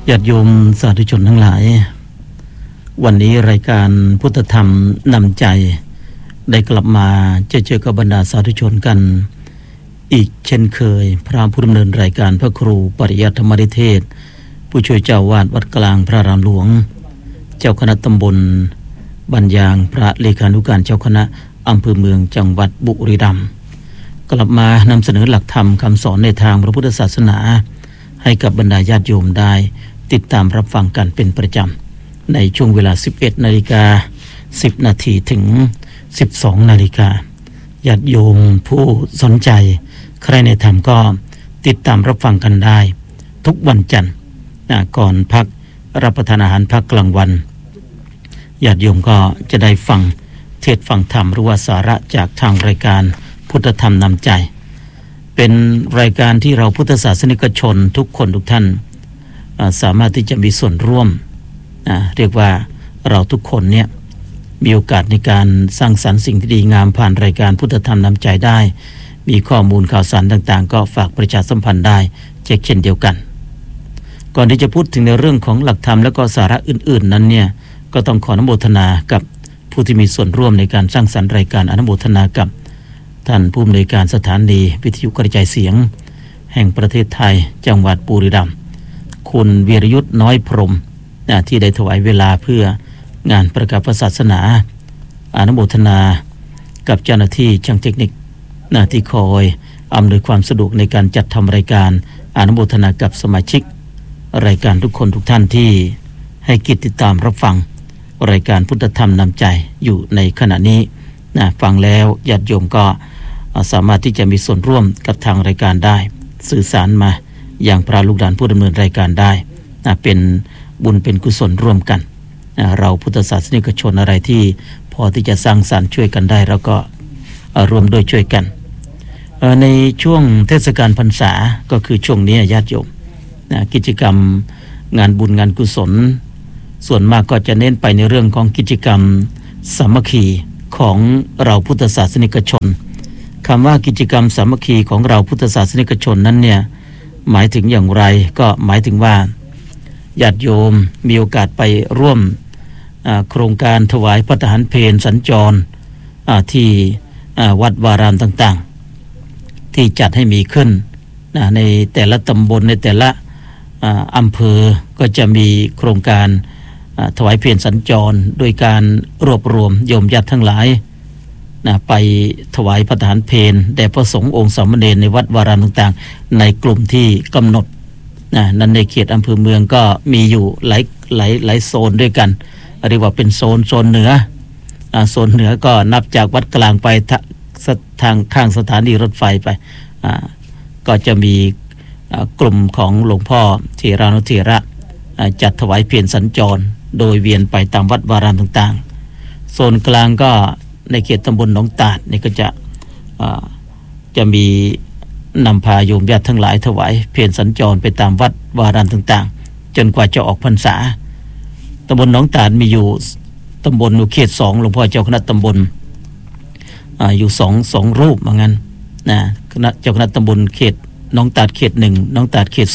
ญาติโยมสาธุชนทั้งหลายวันนี้รายการพุทธธรรมนำใจได้กลับมาเจอกับบรรดาสาธุชนกันอีกเช่นเคยพระผู้ดำเนินรายการพระครูปริยัติธรรมนิเทศผู้ช่วยเจ้าวาดวัดกลางพระรามหลวงเจ้าคณะตำบลบัญญางพระเลขานุการเจ้าคณะอำเภอเมืองจังหวัดบุรีรัมย์กลับมานำเสนอหลักธรรมคำสอนในทางพระพุทธศาสนาให้กับบรรดาญาติโยมได้ติดตามรับฟังกันเป็นประจำในช่วงเวลา 11:10 น.ถึง 12:00 น.ญาติโยมผู้สนใจใครในธรรมก็ติดตามรับฟังกันได้ทุกวันจันทร์ก่อนพักรับประทานอาหารพักกลางวันญาติโยมก็จะได้ฟังเทศน์ฟังธรรมหรือว่าสาระจากทางรายการพุทธธรรมนำใจเป็นรายการที่เราพุทธศาสนิกชนทุกคนทุกท่านสามารถที่จะมีส่วนร่วมเรียกว่าเราทุกคนเนี่ยมีโอกาสในการสร้างสรรค์สิ่งที่ดีงามผ่านรายการพุทธธรรมนำใจได้มีข้อมูลข่าวสารต่างๆก็ฝากประชาสัมพันธ์ได้เช่นเดียวกันก่อนที่จะพูดถึงในเรื่องของหลักธรรมและก็สาระอื่นๆนั้นเนี่ยก็ต้องขออนุโมทนากับผู้ที่มีส่วนร่วมในการสร้างสรรค์รายการอนุโมทนากับท่านผู้อำนวยการสถานีวิทยุกระจายเสียงแห่งประเทศไทยจังหวัดบุรีรัมย์คุณวีรยุทธ์น้อยพรหมที่ได้ถวายเวลาเพื่องานประกาศศาสนาอนุโมทนากับเจ้าหน้าที่ช่างเทคนิคที่คอยอำนวยความสะดวกในการจัดทำรายการอนุโมทนากับสมาชิกรายการทุกคนทุกท่านที่ให้เกียรติติดตามรับฟังรายการพุทธธรรมนำใจอยู่ในขณะนี้ฟังแล้วญาติโยมก็สามารถที่จะมีส่วนร่วมกับทางรายการได้สื่อสารมาอย่างพระลูกหลานผู้ดำเนินรายการได้เป็นบุญเป็นกุศลร่วมกันเราพุทธศาสนิกชนอะไรที่พอที่จะสร้างสรรค์ช่วยกันได้แล้วก็ร่วมด้วยช่วยกันในช่วงเทศกาลพรรษาก็คือช่วงนี้ญาติโยมกิจกรรมงานบุญงานกุศลส่วนมากก็จะเน้นไปในเรื่องของกิจกรรมสามัคคีของเราพุทธศาสนิกชนคำว่ากิจกรรมสามัคคีของเราพุทธศาสนิกชนนั้นเนี่ยหมายถึงอย่างไรก็หมายถึงว่าญาติโยมมีโอกาสไปร่วมโครงการถวายพระทหารเพลสัญจรที่วัดวารามต่างๆที่จัดให้มีขึ้นในแต่ละตำบลในแต่ละอำเภอก็จะมีโครงการถวายเพลสัญจรโดยการรวบรวมโยมญาติทั้งหลายไปถวายพระทหารเพลแด่พระสงฆ์องค์สามเณรในวัดวารามต่างๆในกลุ่มที่กำหนดนั้นในเขตอำเภอเมืองก็มีอยู่หลายโซนด้วยกันเรียกว่าเป็นโซนเหนือโซนเหนือก็นับจากวัดกลางไปทางข้างสถานีรถไฟไปก็จะมีกลุ่มของหลวงพ่อเถรานุเถระจัดถวายเพลสัญจรโดยเวียนไปตามวัดวารามต่างๆโซนกลางก็ในเขตตำบลหนองตาดนี่ก็จะมีนำพาโยมญาติทั้งหลายถวายเพลสัญจรไปตามวัดวารามต่างๆจนกว่าจะออกพรรษาตำบลหนองตาดมีอยู่ตำบลเขต2หลวงพ่อเจ้าคณะตำบลอยู่2รูปเหมือนกันคณะเจ้าคณะตำบลเขตหนองตาดเขต1หนองตาดเขต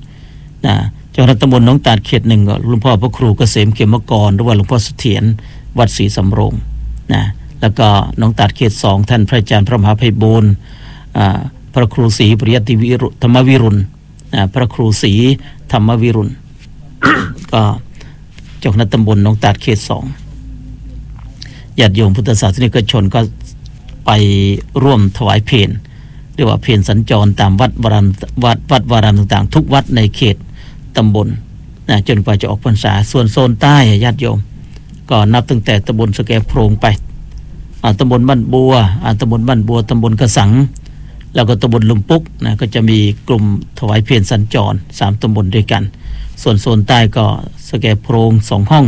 2เจ้าคณะตำบลหนองตาดเขต1ก็หลวงพ่อพระครูเกษมเขมกรหรือว่าหลวงพ่อเสถียรวัดศรีสำโรงแล้วก็หนองตาดเขต2ท่านพระอาจารย์พระมหาไพบูลย์พระครูศรีปริยัติธรรมวิรุณพระครูศรีธรรมวิรุณ ก็เจ้าคณะตำบลหนองตาดเขต2ญาติโยมพุทธศาสนิกชนก็ไปร่วมถวายเพลเรียกว่าเพลสัญจรตามวัดวารามต่างๆทุกวัดในเขตตำบลจนกว่าจะออกพรรษาส่วนโซนใต้ญาติโยมก็นับตั้งแต่ตำบลสแกโพรงไปตำบลบ้านบัวตำบลกระสังแล้วก็ตำบลลุมปุกก็จะมีกลุ่มถวายเพลสัญจร3ตำบลด้วยกันส่วนโซนใต้ก็สแกโพรง2ห้อง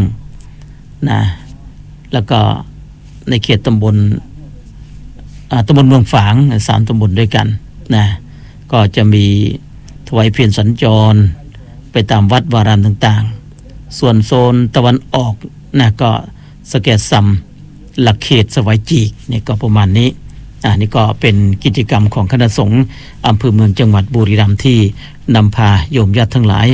แล้วก็ในเขตตำบลเมืองฝาง3ตำบลด้วยกันก็จะมีถวายเพลสัญจรไปตามวัดวารามต่างๆส่วนโซนตะวันออกก็สแกซัมหลักเขตสวายจีกนี่ก็ประมาณนี้นี่ก็เป็นกิจกรรมของคณะสงฆ์อำเภอเมืองจังหวัดบุรีรัมย์ที่นำพาโยมญาติทั้งหลายถ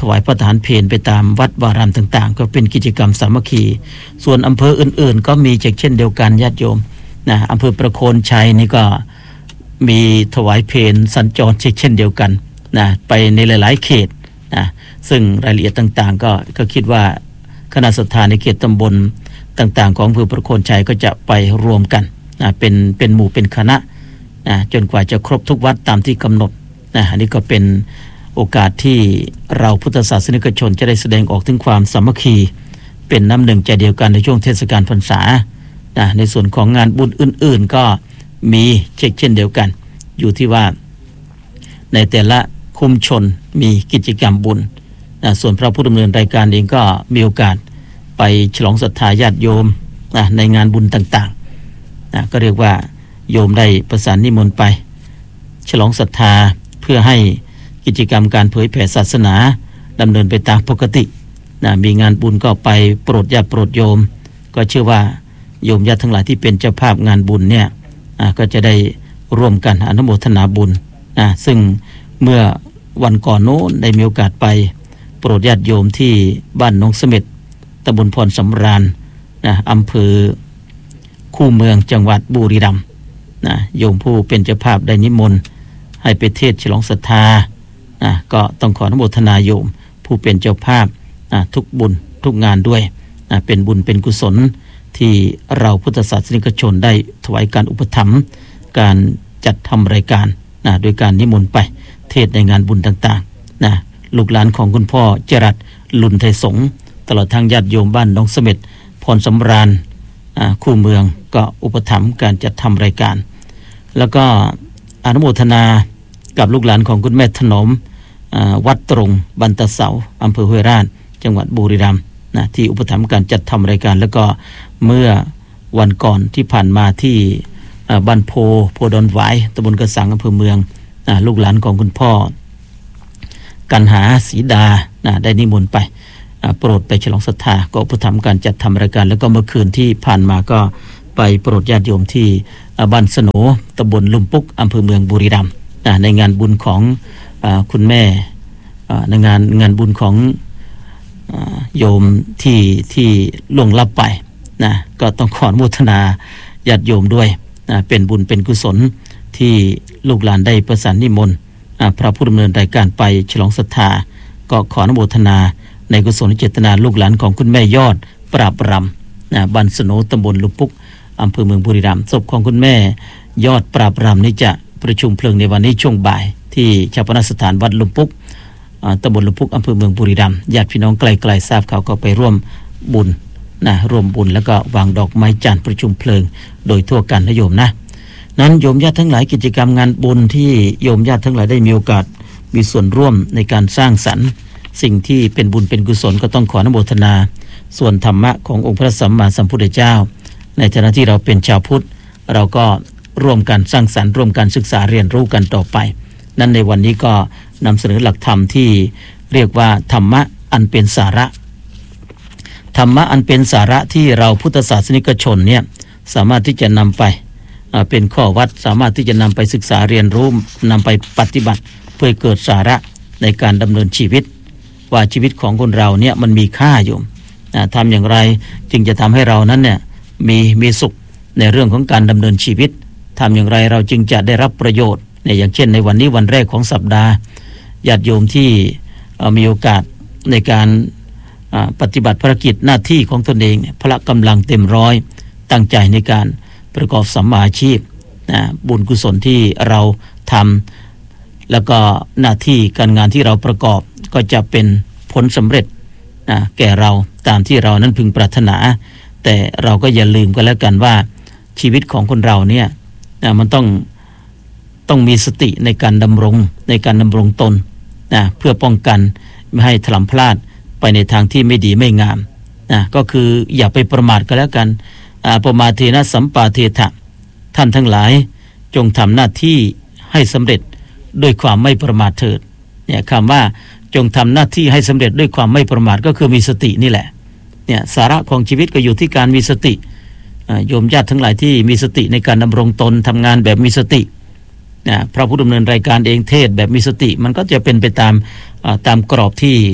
ถวายพระทหารเพลไปตามวัดวารามต่างๆก็เป็นกิจกรรมสามัคคีส่วนอำเภออื่นๆก็มีเช่นเดียวกันญาติโยมนะอำเภอประโคนชัยนี่ก็มีถวายเพลสัญจรเช่นเดียวกันนะไปในหลายๆเขตนะซึ่งรายละเอียดต่างๆก็คิดว่าคณะศรัทธาในเขตตำบลต่างๆของอำเภอประโคนชัยก็จะไปรวมกันนะเป็นหมู่เป็นคณะนะจนกว่าจะครบทุกวัดตามที่กำหนดนะอันนี้ก็เป็นโอกาสที่เราพุทธศาสนิกชนจะได้แสดงออกถึงความสามัคคีเป็นน้ำหนึ่งใจเดียวกันในช่วงเทศกาลพรรษานะในส่วนของงานบุญอื่นๆก็มีเช่นเดียวกันอยู่ที่ว่าในแต่ละชุมชนมีกิจกรรมบุญนะส่วนพระผู้ดำเนินรายการเองก็มีโอกาสไปฉลองศรัทธาญาติโยมนะในงานบุญต่างๆนะก็เรียกว่าโยมได้ประสานนิมนต์ไปฉลองศรัทธาเพื่อให้กิจกรรมการเผยแผ่ศาสนาดำเนินไปตามปกตินะมีงานบุญก็ไปโปรดญาติโปรดโยมก็เชื่อว่าโยมญาติทั้งหลายที่เป็นเจ้าภาพงานบุญเนี่ยก็จะได้ร่วมกันอนุโมทนาบุญนะซึ่งเมื่อวันก่อนโน้นได้มีโอกาสไปโปรดญาติโยมที่บ้านหนองเสม็ดตำบลพรสำราญนะอำเภอคูเมืองจังหวัดบุรีรัมย์นะโยมผู้เป็นเจ้าภาพได้นิมนต์ให้ไปเทศน์ฉลองศรัทธานะก็ต้องขออนุโมทนาโยมผู้เป็นเจ้าภาพทุกบุญทุกงานด้วยนะเป็นบุญเป็นกุศลที่เราพุทธศาสนิกชนได้ถวายการอุปถัมภ์การจัดทำรายการนะโดยการนิมนต์ไปเทศน์ในงานบุญต่างๆนะลูกหลานของคุณพ่อเจรัตลุนไทยสงฆ์ตลอดทางญาติโยมบ้านหนองเสม็ดพรสำราญคู่เมืองก็อุปถัมภ์การจัดทำรายการแล้วก็อนุโมทนากับลูกหลานของคุณแม่ถนอมวัดตรงบันตะเสาอำเภอห้วยราชจังหวัดบุรีรัมย์นะที่อุปถัมภ์การจัดทำรายการแล้วก็เมื่อวันก่อนที่ผ่านมาที่บ้านโพดอนหวายตำบลกระสังอำเภอเมืองลูกหลานของคุณพ่อกันหาศรีดาได้นิมนต์ไปโปรดไปฉลองศรัทธาก็อุปถัมภ์การจัดทำรายการแล้วก็เมื่อคืนที่ผ่านมาก็ไปโปรดญาติโยมที่บ้านสโหนตำบลลุมปุกอำเภอเมืองบุรีรัมย์ในงานบุญของคุณแม่ในงานบุญของโยมที่ล่วงลับไปนะก็ต้องขออนุโมทนาญาติโยมด้วยเป็นบุญเป็นกุศลที่ลูกหลานได้ประสานนิมนต์พระผู้ดำเนินรายการไปฉลองศรัทธาก็ขออนุโมทนาในกุศลเจตนาลูกหลานของคุณแม่ยอดปราบรำบ้านสโหนตำบลลุมปุกอำเภอเมืองบุรีรัมย์ศพของคุณแม่ยอดปราบรำนี่จะประชุมเพลิงในวันนี้ช่วงบ่ายที่ชาปนสถานวัดลุมปุกตำบลลุมปุกอำเภอเมืองบุรีรัมย์ญาติพี่น้องไกลๆทราบข่าวก็ไปร่วมบุญร่วมบุญแล้วก็วางดอกไม้จันทร์ประชุมเพลิงโดยทั่วกันนะโยมนะนั้นโยมญาติทั้งหลายกิจกรรมงานบุญที่โยมญาติทั้งหลายได้มีโอกาสมีส่วนร่วมในการสร้างสรรค์สิ่งที่เป็นบุญเป็นกุศลก็ต้องขออนุโมทนาส่วนธรรมะขององค์พระสัมมาสัมพุทธเจ้าในฐานะที่เราเป็นชาวพุทธเราก็ร่วมกันสร้างสรรค์ร่วมกันศึกษาเรียนรู้กันต่อไปนั้นในวันนี้ก็นำเสนอหลักธรรมที่เรียกว่าธรรมะอันเป็นสาระธรรมะอันเป็นสาระที่เราพุทธศาสนิกชนเนี่ยสามารถที่จะนำไปเป็นข้อวัดสามารถที่จะนำไปศึกษาเรียนรู้นำไปปฏิบัติเพื่อเกิดสาระในการดำเนินชีวิตว่าชีวิตของคนเราเนี่ยมันมีค่าอยู่ทำอย่างไรจึงจะทำให้เรานั้นเนี่ยมีสุขในเรื่องของการดำเนินชีวิตทำอย่างไรเราจึงจะได้รับประโยชน์อย่างเช่นในวันนี้วันแรกของสัปดาห์ญาติโยมที่มีโอกาสในการปฏิบัติภารกิจหน้าที่ของตนเองพละกำลังเต็มร้อยตั้งใจในการประกอบสัมมาอาชีพบุญกุศลที่เราทำแล้วก็หน้าที่การงานที่เราประกอบก็จะเป็นผลสำเร็จแก่เราตามที่เรานั้นพึงปรารถนาแต่เราก็อย่าลืมกันแล้วกันว่าชีวิตของคนเราเนี่ยมันต้องมีสติในการดำรงตนเพื่อป้องกันไม่ให้ถลำพลาดไปในทางที่ไม่ดีไม่งามก็คืออย่าไปประมาทกันแล้วกันประมาเทนะสัมปาเทถะท่านทั้งหลายจงทำหน้าที่ให้สำเร็จด้วยความไม่ประมาทเถิดเนี่ยคำว่าจงทำหน้าที่ให้สำเร็จด้วยความไม่ประมาทก็คือมีสตินี่แหละเนี่ยสาระของชีวิตก็อยู่ที่การมีสติโยมญาติทั้งหลายที่มีสติในการดำรงตนทำงานแบบมีสติพระผู้ดำเนินรายการเองเทศแบบมีสติมันก็จะเป็นไปตามกรอบที่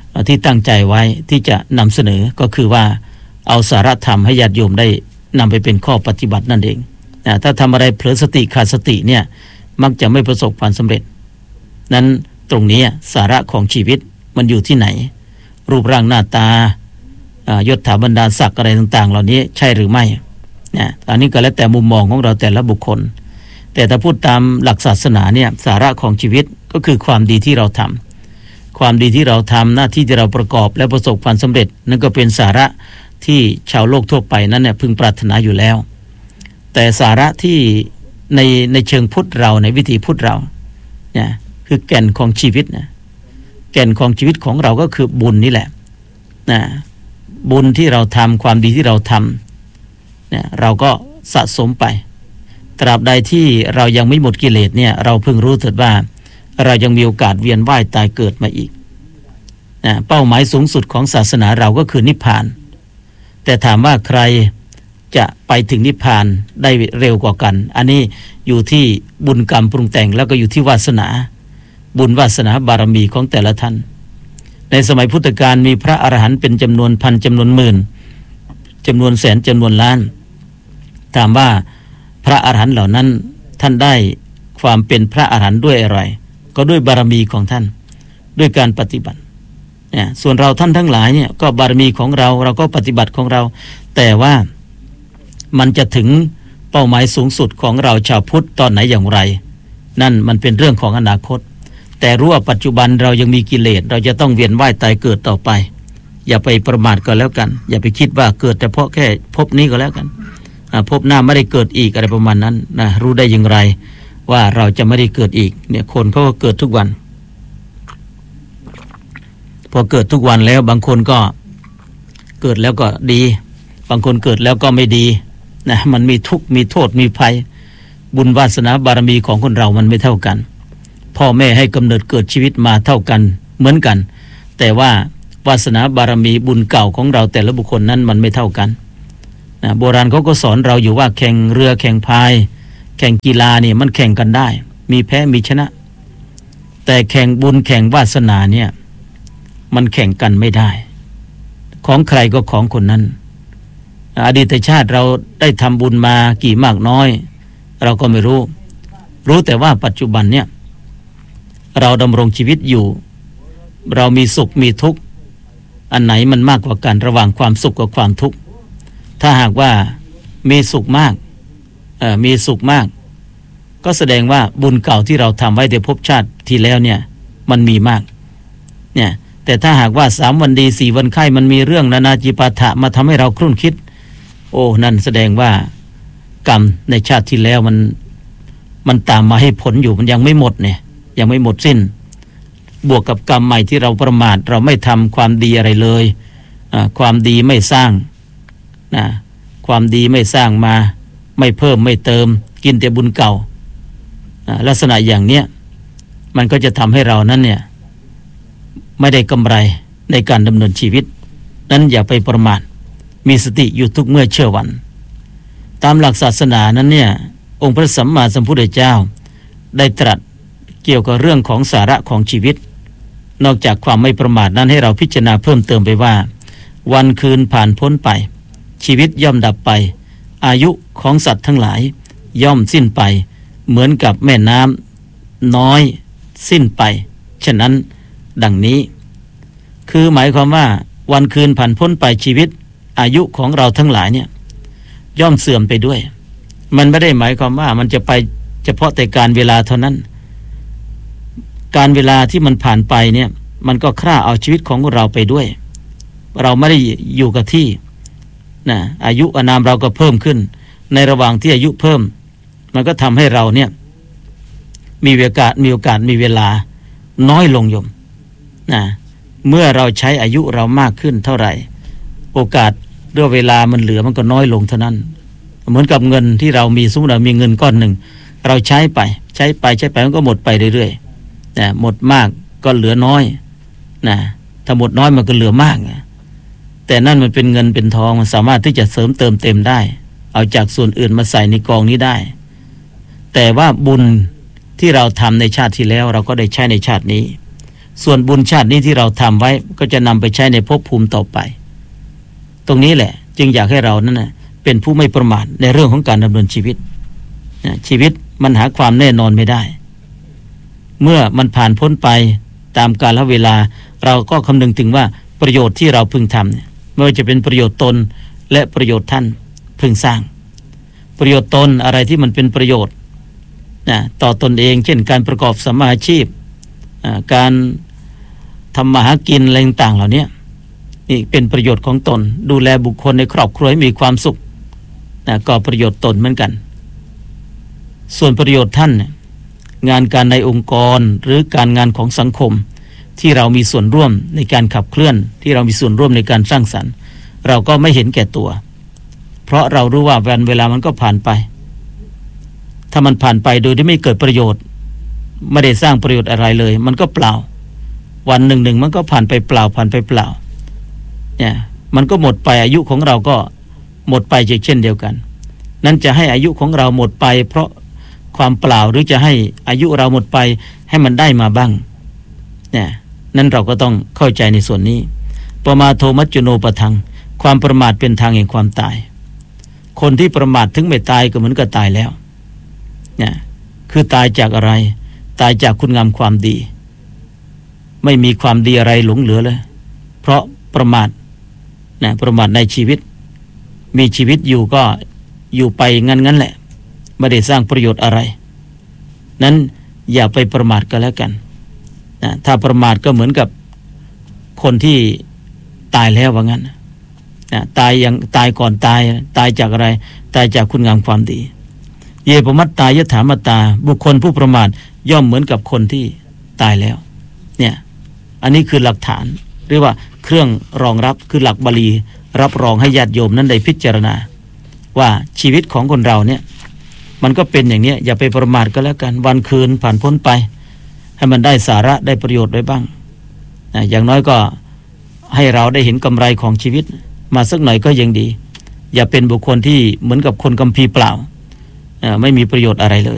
ที่ตั้งใจไว้ที่จะนำเสนอก็คือว่าเอาสาระธรรมให้ญาติโยมได้นำไปเป็นข้อปฏิบัตินั่นเองถ้าทำอะไรเผลอสติขาดสติเนี่ยมักจะไม่ประสบความสำเร็จนั้นตรงนี้สาระของชีวิตมันอยู่ที่ไหนรูปร่างหน้าตายศถาบรรดาศักดิ์อะไรต่างๆเหล่านี้ใช่หรือไม่อันนี้ก็แล้วแต่มุมมองของเราแต่ละบุคคลแต่ถ้าพูดตามหลักศาสนาเนี่ยสาระของชีวิตก็คือความดีที่เราทำความดีที่เราทำหน้าที่ที่เราประกอบและประสบความสำเร็จนั่นก็เป็นสาระที่ชาวโลกทั่วไปนั้นเนี่ยพึงปรารถนาอยู่แล้วแต่สาระที่ในเชิงพุทธเราในวิถีพุทธเราเนี่ยคือแก่นของชีวิตนะแก่นของชีวิตของเราก็คือบุญนี่แหละนะบุญที่เราทำความดีที่เราทำเนี่ยเราก็สะสมไปตราบใดที่เรายังไม่หมดกิเลสเนี่ยเราพึงรู้เถิดว่าเรายังมีโอกาสเวียนว่ายตายเกิดมาอีกนะเป้าหมายสูงสุดของศาสนาเราก็คือนิพพานแต่ถามว่าใครจะไปถึงนิพพานได้เร็วกว่ากันอันนี้อยู่ที่บุญกรรมปรุงแต่งแล้วก็อยู่ที่วาสนาบุญวาสนาบารมีของแต่ละท่านในสมัยพุทธกาลมีพระอรหันต์เป็นจำนวนพันจำนวนหมื่นจำนวนแสนจำนวนล้านถามว่าพระอรหันต์เหล่านั้นท่านได้ความเป็นพระอรหันต์ด้วยอะไรก็ด้วยบารมีของท่านด้วยการปฏิบัติเนี่ยส่วนเราท่านทั้งหลายเนี่ยก็บารมีของเราก็ปฏิบัติของเราแต่ว่ามันจะถึงเป้าหมายสูงสุดของเราชาวพุทธตอนไหนอย่างไรนั่นมันเป็นเรื่องของอนาคตแต่รู้ว่าปัจจุบันเรายังมีกิเลสเราจะต้องเวียนว่ายตายเกิดต่อไปอย่าไปประมาทก็แล้วกันอย่าไปคิดว่าเกิดแต่เพราะแค่ภพนี้ก็แล้วกันภพหน้าไม่ได้เกิดอีกอะไรประมาณนั้นนะรู้ได้อย่างไรว่าเราจะไม่ได้เกิดอีกเนี่ยคนเขาก็เกิดทุกวันพอเกิดทุกวันแล้วบางคนก็เกิดแล้วก็ดีบางคนเกิดแล้วก็ไม่ดีนะมันมีทุกข์มีโทษมีภัยบุญวาสนาบารมีของคนเรามันไม่เท่ากันพ่อแม่ให้กำเนิดเกิดชีวิตมาเท่ากันเหมือนกันแต่ว่าวาสนาบารมีบุญเก่าของเราแต่ละบุคคลนั้นมันไม่เท่ากันนะโบราณเขาก็สอนเราอยู่ว่าแข่งเรือแข่งพายแข่งกีฬาเนี่ยมันแข่งกันได้มีแพ้มีชนะแต่แข่งบุญแข่งวาสนาเนี่ยมันแข่งกันไม่ได้ของใครก็ของคนนั้นอดีตชาติเราได้ทำบุญมากี่มากน้อยเราก็ไม่รู้แต่ว่าปัจจุบันเนี่ยเราดำรงชีวิตอยู่เรามีสุขมีทุกข์อันไหนมันมากกว่ากันระหว่างความสุขกับความทุกข์ถ้าหากว่ามีสุขมากมีสุขมากก็แสดงว่าบุญเก่าที่เราทำไว้ในภพชาติที่แล้วเนี่ยมันมีมากเนี่ยแต่ถ้าหากว่า3วันดี4วันไข้มันมีเรื่องนานาจิปาถะมาทำให้เราครุ่นคิดโอ้นั่นแสดงว่ากรรมในชาติที่แล้วมันตามมาให้ผลอยู่มันยังไม่หมดเนี่ยยังไม่หมดสิ้นบวกกับกรรมใหม่ที่เราประมาทเราไม่ทำความดีอะไรเลยความดีไม่สร้างนะความดีไม่สร้างมาไม่เพิ่มไม่เติมกินแต่บุญเก่าลักษณะอย่างเนี้ยมันก็จะทำให้เรานั้นเนี่ยไม่ได้กำไรในการดำเนินชีวิตนั้นอย่าไปประมาทมีสติอยู่ทุกเมื่อเชื่อวันตามหลักศาสนานั้นเนี่ยองค์พระสัมมาสัมพุทธเจ้าได้ตรัสเกี่ยวกับเรื่องของสาระของชีวิตนอกจากความไม่ประมาทนั้นให้เราพิจารณาเพิ่มเติมไปว่าวันคืนผ่านพ้นไปชีวิตย่อมดับไปอายุของสัตว์ทั้งหลายย่อมสิ้นไปเหมือนกับแม่น้ำน้อยสิ้นไปฉะนั้นดังนี้คือหมายความว่าวันคืนผ่านพ้นไปชีวิตอายุของเราทั้งหลายเนี่ยย่อมเสื่อมไปด้วยมันไม่ได้หมายความว่ามันจะไปเฉพาะแต่การเวลาเท่านั้นการเวลาที่มันผ่านไปเนี่ยมันก็ฆ่าเอาชีวิตของเราไปด้วยเราไม่ได้อยู่กับที่นะอายุอานามเราก็เพิ่มขึ้นในระหว่างที่อายุเพิ่มมันก็ทำให้เราเนี่ยมีโอกาสมีเวลาน้อยลงโยมนะเมื่อเราใช้อายุเรามากขึ้นเท่าไหร่โอกาสด้วยเวลามันเหลือมันก็น้อยลงเท่านั้นเหมือนกับเงินที่เรามีสมมติเรามีเงินก้อนหนึ่งเราใช้ไปมันก็หมดไปเรื่อยๆนะหมดมากก็เหลือน้อยนะถ้าหมดน้อยมันก็เหลือมากแต่นั่นมันเป็นเงินเป็นทองมันสามารถที่จะเสริมเติมเต็มได้เอาจากส่วนอื่นมาใส่ในกองนี้ได้แต่ว่าบุญที่เราทำในชาติที่แล้วเราก็ได้ใช้ในชาตินี้ส่วนบุญชาตินี้ที่เราทำไว้ก็จะนำไปใช้ในภพภูมิต่อไปตรงนี้แหละจึงอยากให้เรานั้นนะเป็นผู้ไม่ประมาทในเรื่องของการดำเนินชีวิตชีวิตมันหาความแน่นอนไม่ได้เมื่อมันผ่านพ้นไปตามกาลเวลาเราก็คำนึงถึงว่าประโยชน์ที่เราพึงทำเนี่ยไม่ว่าจะเป็นประโยชน์ตนและประโยชน์ท่านพึงสร้างประโยชน์ตนอะไรที่มันเป็นประโยชน์ต่อตนเองเช่นการประกอบสัมมาอาชีพการทำมาหากินอะไรต่างๆเหล่านี้นี่เป็นประโยชน์ของตนดูแลบุคคลในครอบครัวให้มีความสุขก็ประโยชน์ตนเหมือนกันส่วนประโยชน์ท่านงานการในองค์กรหรือการงานของสังคมที่เรามีส่วนร่วมในการขับเคลื่อนที่เรามีส่วนร่วมในการสร้างสรรค์เราก็ไม่เห็นแก่ตัวเพราะเรารู้ว่าวันเวลามันก็ผ่านไปถ้ามันผ่านไปโดยที่ไม่เกิดประโยชน์ไม่ได้สร้างประโยชน์อะไรเลยมันก็เปล่าวันหนึ่งมันก็ผ่านไปเปล่าเนี่ยมันก็หมดไปอายุของเราก็หมดไปเช่นเดียวกันนั้นจะให้อายุของเราหมดไปเพราะความเปล่าหรือจะให้อายุเราหมดไปให้มันได้มาบ้างเนี่ยนั้นเราก็ต้องเข้าใจในส่วนนี้ปมาโทมัจจุโนปทังความประมาทเป็นทางแห่งความตายคนที่ประมาทถึงไม่ตายก็เหมือนกับตายแล้วเนี่ยคือตายจากอะไรตายจากคุณงามความดีไม่มีความดีอะไรหลงเหลือเลยเพราะประมาทประมาทในชีวิตมีชีวิตอยู่ก็อยู่ไปงั้นแหละไม่ได้สร้างประโยชน์อะไรนั้นอย่าไปประมาทกันแล้วกันถ้าประมาทก็เหมือนกับคนที่ตายแล้วว่างั้นตายก่อนตายจากอะไรตายจากคุณงามความดีเยปมัตตายถามตตาบุคคลผู้ประมาทย่อมเหมือนกับคนที่ตายแล้วเนี่ยอันนี้คือหลักฐานหรือว่าเครื่องรองรับคือหลักบาลีรับรองให้ญาติโยมนั้นได้พิจารณาว่าชีวิตของคนเราเนี่ยมันก็เป็นอย่างนี้อย่าไปประมาทก็แล้วกันวันคืนผ่านพ้นไปให้มันได้สาระได้ประโยชน์ไว้บ้างอย่างน้อยก็ให้เราได้เห็นกำไรของชีวิตมาสักหน่อยก็ยังดีอย่าเป็นบุคคลที่เหมือนกับคนกัมพีเปล่าไม่มีประโยชน์อะไรเลย